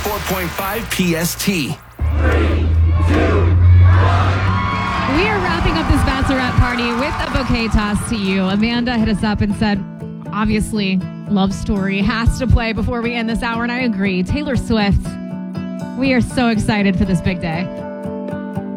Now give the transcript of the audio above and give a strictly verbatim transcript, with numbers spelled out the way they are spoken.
ninety-four point five P S T. Three, two, We are wrapping up this bachelorette party with a bouquet toss to you. Amanda hit us up and said, obviously, Love Story has to play before we end this hour, and I agree. Taylor Swift, we are so excited for this big day.